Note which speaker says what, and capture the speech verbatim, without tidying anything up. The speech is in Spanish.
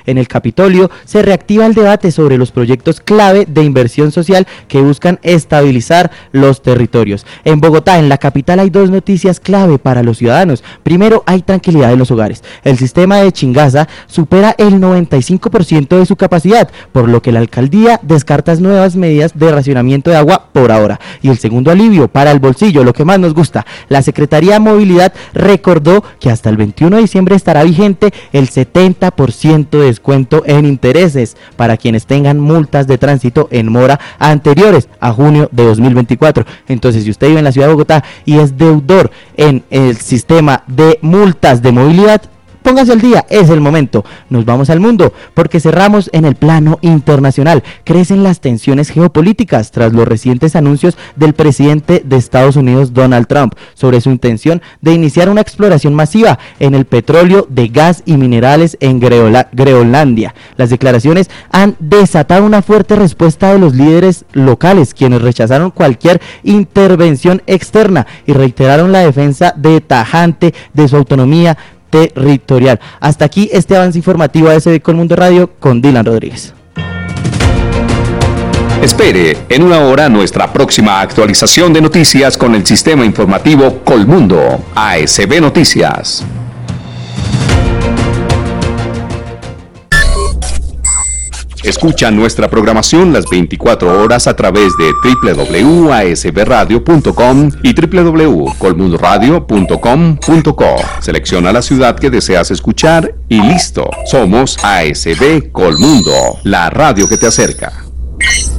Speaker 1: En el Capitolio se reactiva el debate sobre los proyectos clave de inversión social que buscan estabilizar los territorios. En Bogotá, en la capital, hay dos noticias clave para los ciudadanos. Primero, hay tranquilidad en los hogares. El sistema de Chingaza supera el noventa y cinco por ciento de su capacidad, por lo que la alcaldía descarta nuevas medidas de racionamiento de agua por ahora. Y el segundo alivio para el bolsillo, lo que más nos gusta. La Secretaría de Movilidad recordó que hasta el veintiuno de diciembre estará vigente el setenta por ciento de descuento en intereses para quienes tengan multas de tránsito en mora anteriores a junio de dos mil veinticuatro. Entonces, si usted vive en la ciudad de Bogotá y es deudor en el sistema de multas de movilidad, póngase al día, es el momento. Nos vamos al mundo, porque cerramos en el plano internacional. Crecen las tensiones geopolíticas tras los recientes anuncios del presidente de Estados Unidos, Donald Trump, sobre su intención de iniciar una exploración masiva en el petróleo, de gas y minerales en Greola- Groenlandia. Las declaraciones han desatado una fuerte respuesta de los líderes locales, quienes rechazaron cualquier intervención externa y reiteraron la defensa de tajante de su autonomía territorial. Hasta aquí este avance informativo de A S B Colmundo Radio con Dylan Rodríguez.
Speaker 2: Espere en una hora nuestra próxima actualización de noticias con el sistema informativo Colmundo, A S B Noticias. Escucha nuestra programación las veinticuatro horas a través de doble u doble u doble u punto a s b radio punto com y doble u doble u doble u punto colmundo radio punto com punto co. Selecciona la ciudad que deseas escuchar y listo. Somos A S B Colmundo, la radio que te acerca.